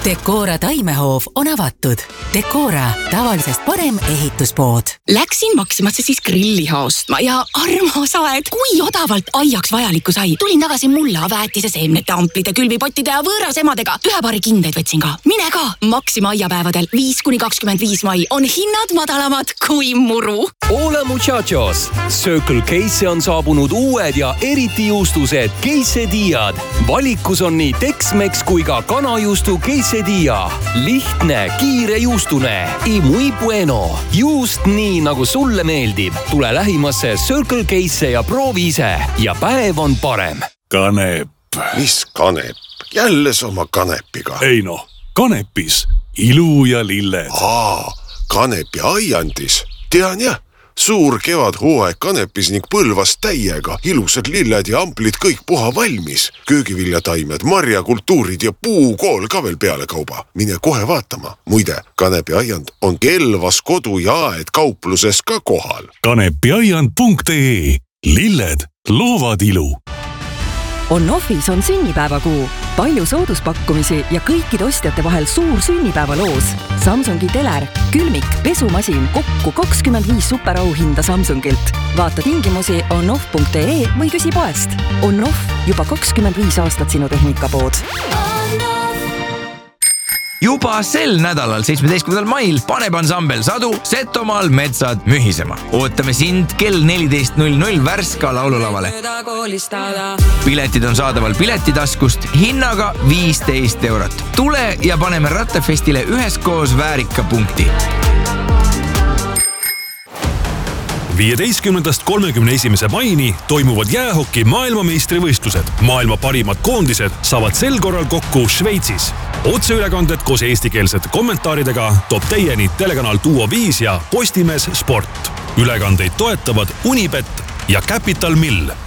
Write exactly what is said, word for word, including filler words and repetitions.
Decora taimehoov on avatud. Decora, tavalisest parem ehituspood. Läksin Maximasse siis grilliha ostma ja armas aed, kui odavalt aiaks vajalikku sai. Tulin tagasi mulla, väetise seemnete, amplide, külvipottide ja võõras emadega. Ühe paari kindeid võtsin ka. Mine ka! Maxima aiapäevadel viis kuni kakskümmend viis mai on hinnad madalamad kui muru. Hola muchachos! Circle K'sse on saabunud uued ja eriti juustused Quesadillad. Valikus on nii Tex-Mex kui ka kanajuustu Quesadilla. Lihtne, kiire juustune. Y muy bueno. Juust nii, nagu sulle meeldib. Tule lähimasse Circle K'sse ja proovi ise. Ja päev on parem. Kanep. Mis kanep? Jälle sama kanepiga. Ei no, kanepis. Ilu ja lilled. Aa, kanepi aiandis. Tean jah. Suur kevadhooaeg kanepis ning põlvas täiega. Ilusad lilled ja amplid kõik puha valmis. Köögiviljataimed, marjakultuurid ja puukool ka veel peale kauba. Mine kohe vaatama. Muide, kanepi aiand on Kelvas kodu ja aed kaupluses ka kohal. kanepiaiand punkt ee. Lilled loovad ilu. On-Offis on sünnipäevakuu. Palju sooduspakkumisi ja kõikide ostjate vahel suur sünnipäevaloos. Samsungi teler, külmik, pesumasin, kokku kakskümmend viis superauhinda Samsungilt. Vaata tingimusi on-off punkt ee või küsi poest. On-Off, juba kakskümmend viis aastat sinu tehnikapood. Juba sel nädalal, seitsmeteistkümnendal mail, paneb ansambel Sadu Setomaal metsad mühisema. Ootame sind kell neliteist null null Värska laululavale. Piletid on saadaval piletitaskust hinnaga viisteist eurot. Tule ja paneme Rattafestile üheskoos väärika punkti. viieteistkümnendast kolmekümne esimese maini toimuvad jäähoki maailmameistrivõistlused. Maailma parimad koondised saavad sel korral kokku Šveitsis. Otseülekanded koos eestikeelsete kommentaaridega toob teieni telekanal Duo viis ja Postimees Sport. Ülekandeid toetavad Unibet ja Capital Mill.